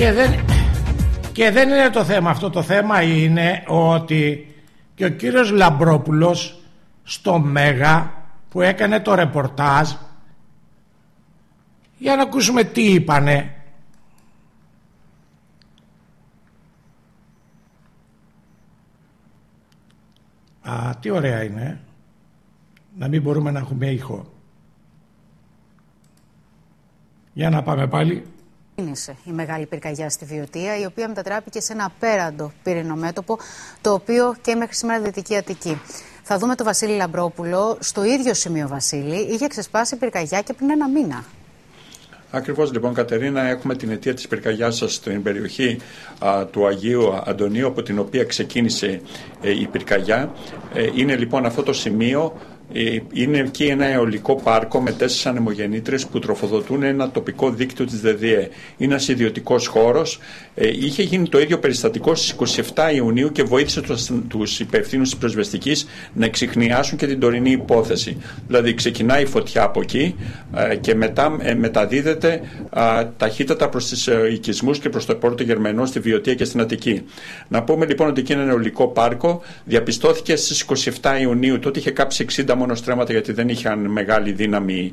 Και δεν είναι το θέμα αυτό. Το θέμα είναι ότι και ο κύριος Λαμπρόπουλος στο Μέγα που έκανε το ρεπορτάζ, για να ακούσουμε τι είπανε. Τι ωραία είναι να μην μπορούμε να έχουμε ήχο. Για να πάμε πάλι. Η μεγάλη πυρκαγιά στη Βιωτία, η οποία μετατράπηκε σε ένα απέραντο πύρινο μέτωπο, το οποίο και μέχρι σήμερα Δυτική Αττική. Θα δούμε τον Βασίλη Λαμπρόπουλο. Στο ίδιο σημείο, Βασίλη, είχε ξεσπάσει πυρκαγιά και πριν ένα μήνα. Ακριβώς, λοιπόν, Κατερίνα, έχουμε την αιτία της πυρκαγιάς σας στην περιοχή του Αγίου Αντωνίου, από την οποία ξεκίνησε η πυρκαγιά. Είναι λοιπόν αυτό το σημείο. Είναι εκεί ένα αιωλικό πάρκο με 4 ανεμογεννήτριες που τροφοδοτούν ένα τοπικό δίκτυο της ΔΔΕ. Είναι ένας ιδιωτικός χώρος. Είχε γίνει το ίδιο περιστατικό στις 27 Ιουνίου και βοήθησε τους υπευθύνους της πυροσβεστικής να εξιχνιάσουν και την τωρινή υπόθεση. Δηλαδή ξεκινάει η φωτιά από εκεί και μετά μεταδίδεται ταχύτατα προς τις οικισμούς και προς το Πόρτο Γερμενό, στη Βιωτία και στην Αττική. Να πούμε λοιπόν ότι εκεί είναι ένα αιωλικό πάρκο. Διαπιστώθηκε στις 27 Ιουνίου, τότε είχε κάψει 60 μόνο στρέμματα, γιατί δεν είχαν μεγάλη δύναμη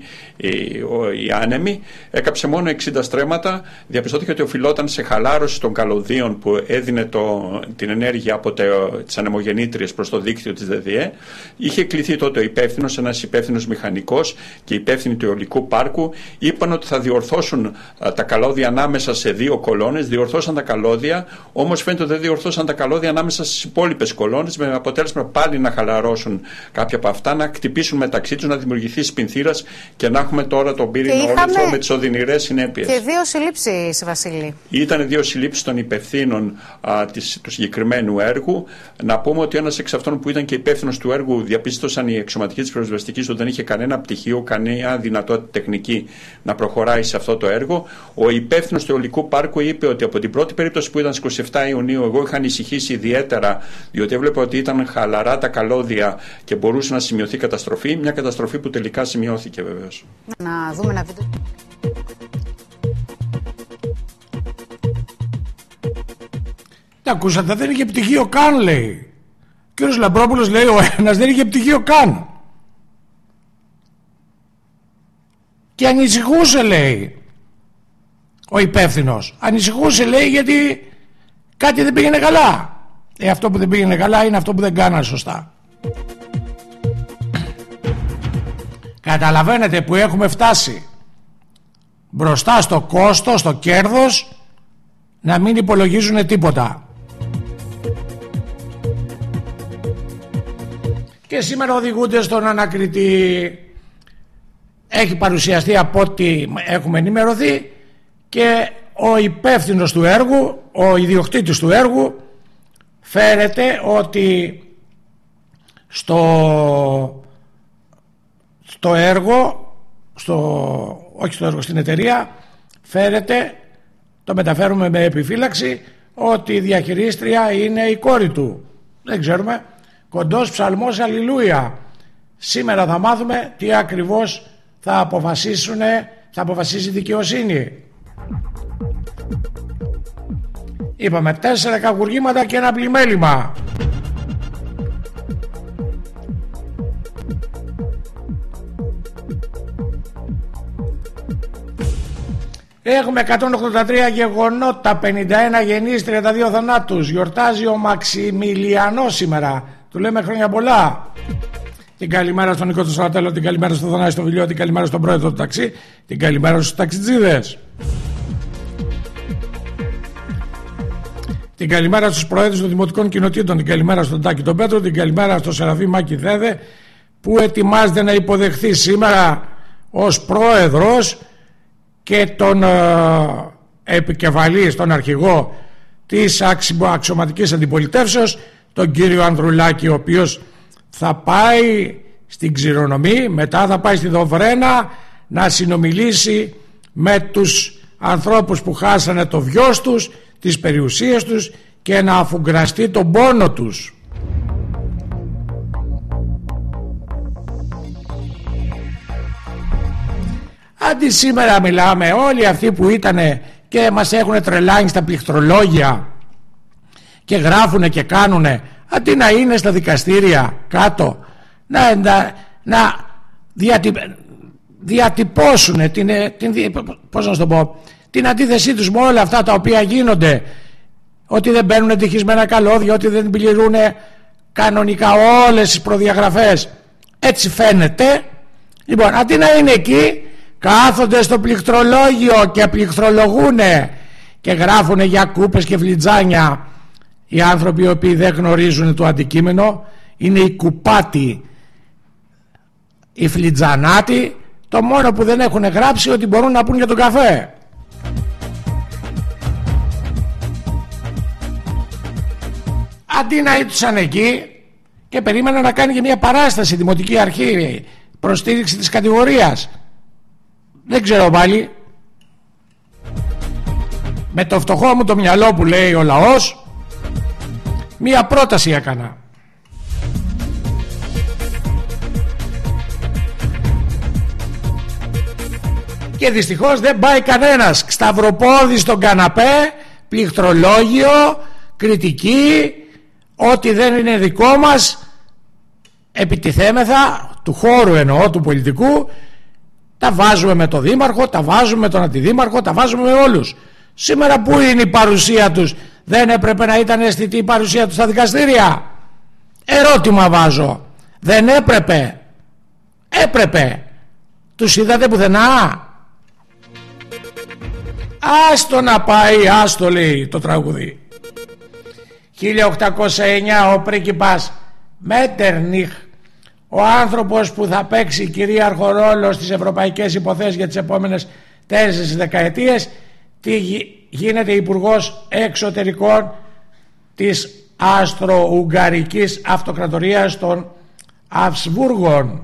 οι άνεμοι. Έκαψε μόνο 60 στρέμματα. Διαπιστώθηκε ότι οφειλόταν σε χαλάρωση των καλωδίων που έδινε την ενέργεια από τις ανεμογεννήτριες προς το δίκτυο της ΔΔΕ. Είχε κληθεί τότε ο υπεύθυνος, ένας υπεύθυνος μηχανικός και υπεύθυνοι του αιωλικού πάρκου. Είπαν ότι θα διορθώσουν τα καλώδια ανάμεσα σε 2 κολόνες. Διορθώσαν τα καλώδια, όμως φαίνεται ότι δεν διορθώσαν τα καλώδια ανάμεσα στις υπόλοιπες κολόνες, με αποτέλεσμα πάλι να χαλαρώσουν κάποια από αυτά, να χτυπήσουν μεταξύ τους, να δημιουργηθεί σπινθήρας και να έχουμε τώρα τον πύρινο όλυθρο με τις οδυνηρές συνέπειες. Και 2 συλλήψεις, Βασίλη. Ήταν 2 συλλήψεις των υπευθύνων του συγκεκριμένου έργου. Να πούμε ότι ένας εξ αυτών που ήταν και υπεύθυνος του έργου, διαπίστωσαν οι αξιωματικοί της πυροσβεστικής ότι δεν είχε κανένα πτυχίο, κανένα δυνατότητα τεχνική να προχωράει σε αυτό το έργο. Ο υπεύθυνος του αιωλικού πάρκου είπε ότι από την πρώτη περίπτωση που ήταν στις 27 Ιουνίου, εγώ είχα ανησυχήσει ιδιαίτερα, διότι έβλεπα ότι ήταν χαλαρά τα καλώδια και μπορούσε να σημειωθεί καταστροφή. Μια καταστροφή που τελικά σημειώθηκε, βεβαίως. Να δούμε ένα βίντεο. Τα ακούσατε, δεν είχε πτυχίο καν, λέει. Ο κύριος Λαμπρόπουλος λέει ο ένας δεν είχε πτυχίο καν. Και ανησυχούσε, λέει, ο υπεύθυνος. Ανησυχούσε, λέει, γιατί κάτι δεν πήγαινε καλά. Αυτό που δεν πήγαινε καλά είναι αυτό που δεν κάνανε σωστά. Καταλαβαίνετε που έχουμε φτάσει μπροστά στο κόστος, στο κέρδος, να μην υπολογίζουν τίποτα. Και σήμερα οδηγούνται στον ανακριτή. Έχει παρουσιαστεί από ό,τι έχουμε ενημερωθεί και ο υπεύθυνος του έργου, ο ιδιοκτήτης του έργου, φέρεται ότι στο έργο, όχι στο έργο, στην εταιρεία, φέρεται, το μεταφέρουμε με επιφύλαξη, ότι η διαχειρίστρια είναι η κόρη του. Δεν ξέρουμε. Κοντός ψαλμός αλληλούια. Σήμερα θα μάθουμε τι ακριβώς θα αποφασίσει η δικαιοσύνη. Είπαμε 4 κακουργήματα και ένα πλημέλημα. Έχουμε 183 γεγονότα, 51 γεννήσεις, 32 θανάτους. Γιορτάζει ο Μαξιμιλιανός σήμερα. Του λέμε χρόνια πολλά. Την καλημέρα στον Νίκο του Σαρατέλο, την καλημέρα στον Θανάση τον Βιλιό, την καλημέρα στον πρόεδρο του ταξί, την καλημέρα στους ταξιτζίδες. Την καλημέρα στους προέδρους των δημοτικών κοινοτήτων, την καλημέρα στον Τάκη τον Πέτρο, την καλημέρα στον Σεραφή Μάκη Δέδε, που ετοιμάζεται να υποδεχθεί σήμερα ως πρόεδρος και τον επικεφαλής, τον αρχηγό της αξιωματικής αντιπολιτεύσεως, τον κύριο Ανδρουλάκη, ο οποίος θα πάει στην Ξηρονομή, μετά θα πάει στη Δοβρένα να συνομιλήσει με τους ανθρώπους που χάσανε το βιός τους, τις περιουσίες τους, και να αφουγκραστεί τον πόνο τους. Αντί σήμερα μιλάμε όλοι αυτοί που ήταν και μας έχουν τρελάνει στα πληκτρολόγια και γράφουνε και κάνουνε, αντί να είναι στα δικαστήρια κάτω να διατυπώσουν την αντίθεσή τους με όλα αυτά τα οποία γίνονται, ότι δεν μπαίνουν ευτυχισμένα καλώδια, ότι δεν πληρούν κανονικά όλες τις προδιαγραφές. Έτσι φαίνεται. Λοιπόν, αντί να είναι εκεί, κάθονται στο πληκτρολόγιο και πληκτρολογούνε και γράφουνε για κούπες και φλιτζάνια οι άνθρωποι οι οποίοι δεν γνωρίζουν το αντικείμενο. Είναι οι κουπάτοι, οι φλιτζανάτοι. Το μόνο που δεν έχουν γράψει ότι μπορούν να πούν για τον καφέ. Αντί να ήτουσαν εκεί και περίμεναν να κάνει και μια παράσταση Δημοτική Αρχή προστήριξη της κατηγορίας. Δεν ξέρω πάλι. Με το φτωχό μου το μυαλό που λέει ο λαός, μια πρόταση έκανα. Και δυστυχώς δεν πάει κανένας. Σταυροπόδι στον καναπέ, πληκτρολόγιο, κριτική, ό,τι δεν είναι δικό μας επιτιθέμεθα, του χώρου εννοώ, του πολιτικού, τα βάζουμε με το δήμαρχο, τα βάζουμε με τον αντιδήμαρχο, τα βάζουμε με όλους. Σήμερα που είναι η παρουσία τους? Δεν έπρεπε να ήταν αισθητή η παρουσία τους στα δικαστήρια? Ερώτημα βάζω. Δεν έπρεπε? Έπρεπε. Τους είδατε πουθενά? Άστο να πάει, άστο λέει το τραγούδι. 1809 ο πρίγκιπας Μέτερνιχ, ο άνθρωπος που θα παίξει κυρίαρχο ρόλο στις ευρωπαϊκές υποθέσεις για τις επόμενες 4 δεκαετίες, γίνεται υπουργός εξωτερικών της Άστρο-Ουγγαρικής Αυτοκρατορίας των Αυσβούργων.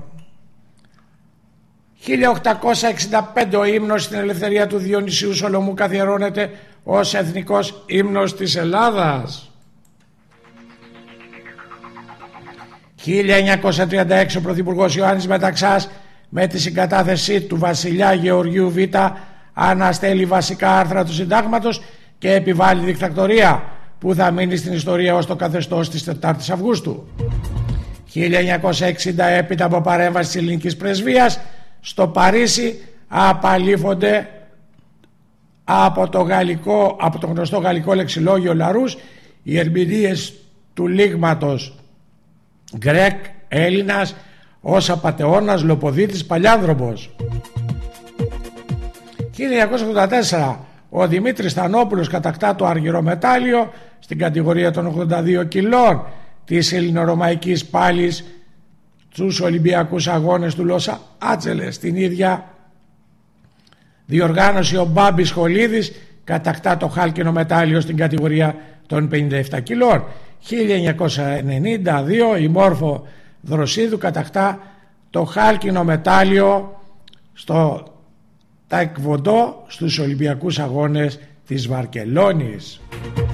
1865 ο ύμνος στην ελευθερία του Διονυσίου Σολομού καθιερώνεται ως εθνικός ύμνος της Ελλάδας. 1936 ο Πρωθυπουργός Ιωάννης Μεταξάς, με τη συγκατάθεσή του βασιλιά Γεωργίου Β, αναστέλει βασικά άρθρα του συντάγματος και επιβάλλει δικτατορία που θα μείνει στην ιστορία ως το καθεστώς της 4ης Αυγούστου. 1960 έπειτα από παρέμβαση της ελληνικής πρεσβείας στο Παρίσι απαλήφονται από το γνωστό γαλλικό λεξιλόγιο Λαρούς οι ερμηνείες του λίγματος Γκρέκ, Έλληνας, ως απατεώνας, Λοποδίτης, Παλιάνθρωπος. 1984 ο Δημήτρης Θανόπουλος κατακτά το αργυρομετάλλιο στην κατηγορία των 82 κιλών της ελληνορωμαϊκής πάλης στους Ολυμπιακούς Αγώνες του Λος Άντζελες. Την ίδια διοργάνωση ο Μπάμπης Χολίδης κατακτά το χάλκινο μετάλλιο στην κατηγορία των 57 κιλών. 1992 η Μόρφο Δροσίδου κατακτά το χάλκινο μετάλλιο στο Ταϊκβοντό στους Ολυμπιακούς Αγώνες της Βαρκελόνης.